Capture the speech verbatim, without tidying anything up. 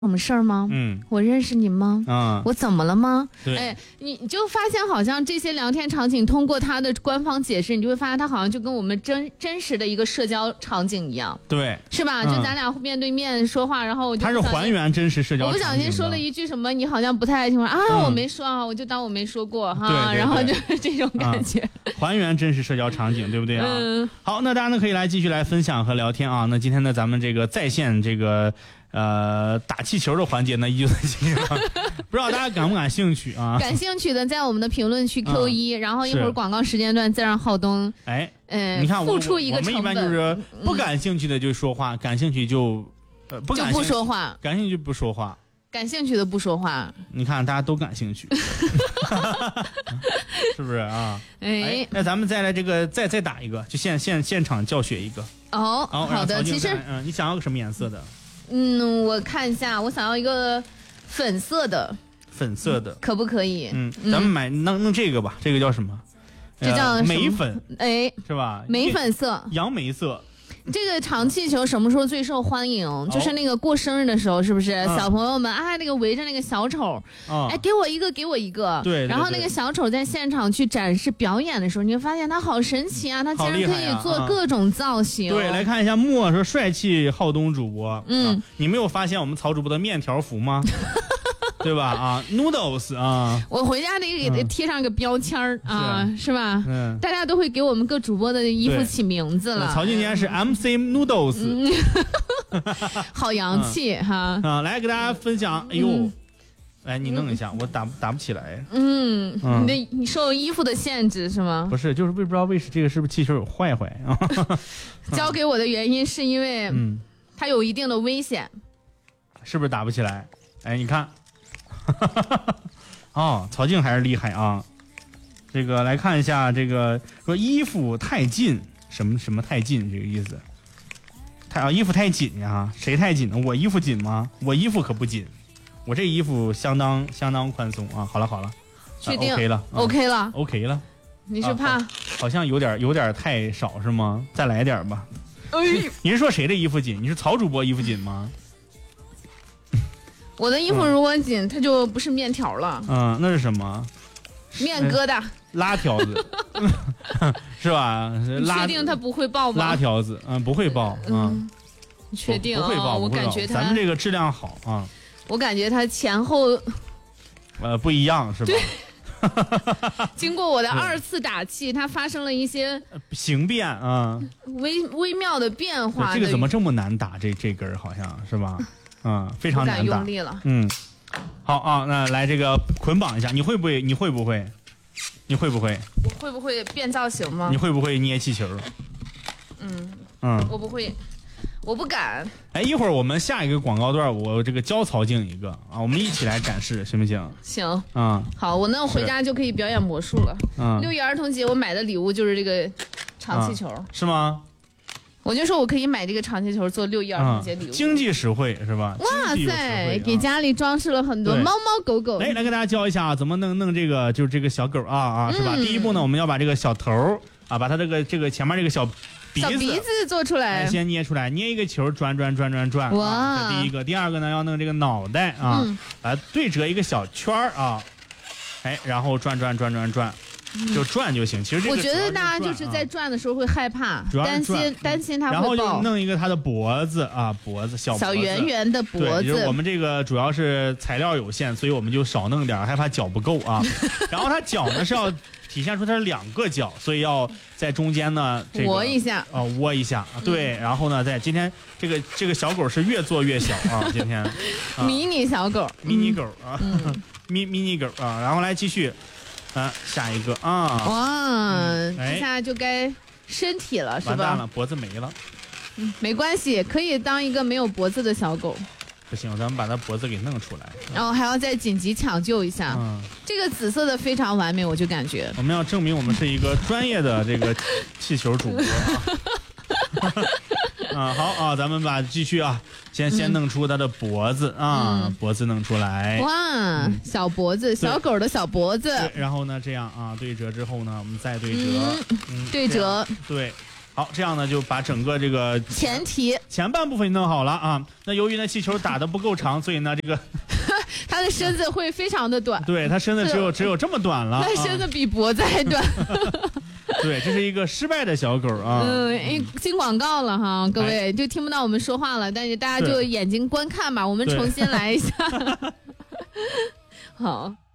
什么事儿吗？ 嗯， 我认识你吗？ 啊， 我怎么了吗？ 对， 哎，你你就发现好像这些聊天场景，通过他的官方解释，你就会发现他好像就跟我们真真实的一个社交场景一样， 对， 是吧？ 嗯就咱俩面对面说话，然后我就它是不小心还原真实社交我不场景的。 小心说了一句什么，你好像不太爱听，我说啊， 嗯我没说啊，我就当我没说过哈， 对对对然后就是这种感觉。 还原真实社交场景，对不对啊？ 嗯， 好，那大家呢可以来继续来分享和聊天啊。那今天呢，咱们这个在线这个呃打气球的环节呢，依旧在进行，不知道大家感不感兴趣啊？ 感兴趣的在我们的评论区 Q 一、嗯，然后一会儿广告时间段再让浩东哎， 嗯， 你看付出一个我们一般就是不感兴趣的就说话，嗯、感兴趣就呃不感就不说话， 感兴趣就不说话。 感兴趣的不说话， 你看大家都感兴趣，是不是啊？ 哎， 哎，那咱们再来这个再再打一个，就现现现场教学一个。 哦， 哦好的，其实嗯，你想要个什么颜色的？ 嗯，我看一下，我想要一个粉色的， 粉色的， 可不可以？ 嗯，咱们买弄弄这个吧，这个叫什么？ 这叫呃、眉粉， 哎， 是吧？ 眉粉色， 杨梅色。 这个长气球什么时候最受欢迎？哦、就是那个过生日的时候，是不是？嗯、小朋友们啊，那个围着那个小丑， 哦、 哎，给我一个，给我一个。 对, 对, 对。 然后那个小丑在现场去展示表演的时候，你会发现他好神奇啊！他竟然可以做各种造型。 啊、对，来看一下莫说帅气好东主播。 嗯、 啊，你没有发现我们曹主播的面条服吗？对吧？啊 ，noodles 啊， 我回家得给他贴上个标签儿、嗯、啊，是, 是吧？ 嗯， 大家都会给我们各主播的衣服起名字了。 曹静今天是 M C Noodles，、 嗯、好洋气、嗯、哈！ 啊，来给大家分享。哎呦，嗯、哎，你弄一下，嗯、我打打不起来。 嗯，嗯你的你受衣服的限制是吗？ 不是，就是不知道为什这个是不是气球有坏坏啊？ 交给我的原因是因为， 嗯， 它有一定的危险， 是不是打不起来？哎，你看。哦，曹静还是厉害啊！这个来看一下，这个说衣服太紧，什么什么太紧这个意思？太啊，衣服太紧呀？谁太紧呢？我衣服紧吗？我衣服可不紧，我这衣服相当相当宽松啊！好了好了， 确定、 啊、OK 了、啊、 ，OK 了 ，OK 了。 你是怕、 啊好？好像有点有点太少是吗？再来点吧。 哎， 你是说谁的衣服紧？你是曹主播衣服紧吗？ 我的衣服如果紧、嗯，它就不是面条了。 嗯，那是什么？ 面疙瘩、 拉条子，是吧？ 你确定它不会爆吗？ 拉条子，嗯，不会爆，嗯， 你确定、哦？ 不会爆， 我感觉它， 咱们这个质量好啊。 我感觉它前后， 呃，不一样是吧？ 经过我的二次打气，它发生了一些形变啊， 微微妙的变化。 这个怎么这么难打？这这根好像是吧？嗯，非常难打， 不敢用力了。 嗯，好啊，那来这个捆绑一下，你会不会？你会不会？你会不会？ 我会不会变造型吗？ 你会不会捏气球？ 嗯嗯， 我不会，我不敢。 哎，一会儿我们下一个广告段，我这个教曹静一个啊，我们一起来展示，行不行？ 行。 嗯， 好，我那我回家就可以表演魔术了。 嗯， 六一儿童节我买的礼物就是这个长气球， 嗯、是吗？ 我就说我可以买这个长气球做六一儿童节礼物、 嗯，经济实惠是吧？ 哇塞，给家里装饰了很多猫猫狗狗。 来，来给大家教一下啊，怎么弄弄这个，就是这个小狗啊啊，是吧？嗯、第一步呢，我们要把这个小头啊，把它这个这个前面这个小鼻子， 小鼻子做出来， 先捏出来，捏一个球，转转转转转。 哇， 啊、这第一个，第二个呢，要弄这个脑袋啊，嗯、来对折一个小圈啊，哎，然后转转转转转。就转就行，其实这个我觉得大家就是在转的时候会害怕，担心担心它会爆。 然后就弄一个它的脖子啊，脖子小脖子小圆圆的脖子。 对，就是我们这个主要是材料有限，所以我们就少弄点，害怕脚不够啊。然后它脚呢是要体现出它是两个脚，所以要在中间呢这个窝一下啊，窝一下。对，然后呢，在今天这个这个小狗是越做越小啊，今天迷你小狗， 迷你狗啊，迷迷你狗啊，然后来继续。啊，下一个啊！ 哇， 嗯哎、 这下就该身体了，是吧？ 完蛋了，脖子没了。 嗯，没关系，可以当一个没有脖子的小狗。 不行，咱们把它脖子给弄出来。 然后还要再紧急抢救一下。嗯，这个紫色的非常完美，我就感觉。 我们要证明我们是一个专业的这个气球主播啊。啊，好啊，咱们把继续啊，先先弄出它的脖子、嗯、啊、嗯，脖子弄出来。 哇，嗯、小脖子，小狗的小脖子。 然后呢，这样啊，对折之后呢，我们再对折， 嗯，嗯对折。 对，好。 好，这样呢就把整个这个前提前半部分弄好了啊。那由于呢气球打得不够长，所以呢这个它的身子会非常的短。 对，它身子只有只有这么短了。 它身子比脖子还短。 对，这是一个失败的小狗啊。 嗯，进广告了哈，各位、哎、就听不到我们说话了，但是大家就眼睛观看吧，我们重新来一下。好。